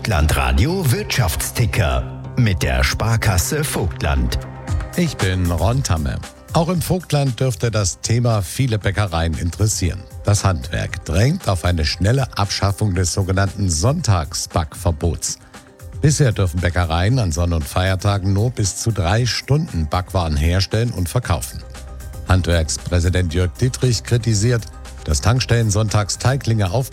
Vogtlandradio Wirtschaftsticker mit der Sparkasse Vogtland. Ich bin Ron Tamme. Auch im Vogtland dürfte das Thema viele Bäckereien interessieren. Das Handwerk drängt auf eine schnelle Abschaffung des sogenannten Sonntagsbackverbots. Bisher dürfen Bäckereien an Sonn- und Feiertagen nur bis zu 3 Stunden Backwaren herstellen und verkaufen. Handwerkspräsident Jörg Dittrich kritisiert, dass Tankstellen sonntags Teiglinge aufbereiten